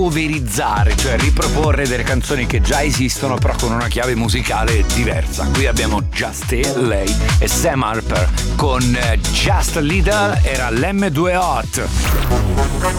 coverizzare, cioè riproporre delle canzoni che già esistono però con una chiave musicale diversa. Qui abbiamo Just lei e Sam Harper con Just a Little, era l'M2 Hot.